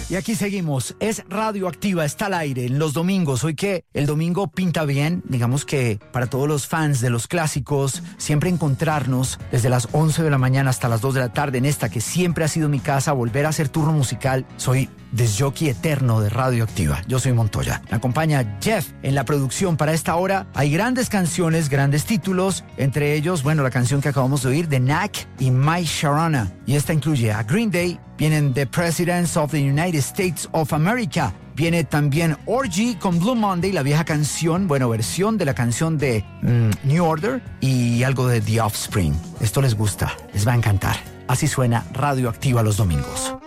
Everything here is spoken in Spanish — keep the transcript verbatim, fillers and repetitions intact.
Y aquí seguimos, es Radioactiva, está al aire en los domingos. Hoy que el domingo pinta bien, digamos que para todos los fans de los clásicos, siempre encontrarnos desde las once de la mañana hasta las dos de la tarde en esta que siempre ha sido mi casa, volver a hacer turno musical. Soy disjockey eterno de Radioactiva, yo soy Montoya. Me acompaña Jeff en la producción para esta hora. Hay grandes canciones, grandes títulos, entre ellos, bueno, la canción que acabamos de oír de Knack y My Sharona. Y esta incluye a Green Day, vienen The Presidents of the United States of America, viene también Orgy con Blue Monday, la vieja canción, bueno, versión de la canción de mm, New Order y algo de The Offspring. Esto les gusta, les va a encantar. Así suena Radioactiva los domingos.